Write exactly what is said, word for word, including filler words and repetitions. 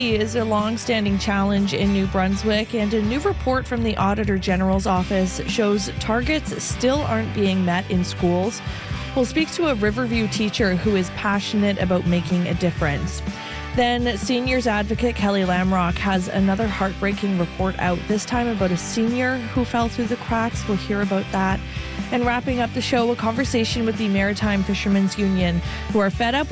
Is a long-standing challenge in New Brunswick, and a new report from the Auditor General's office shows targets still aren't being met in schools. We'll speak to a Riverview teacher who is passionate about making a difference. Then seniors advocate Kelly Lamrock has another heartbreaking report out, this time about a senior who fell through the cracks. We'll hear about that. And wrapping up the show, a conversation with the Maritime Fishermen's Union, who are fed up with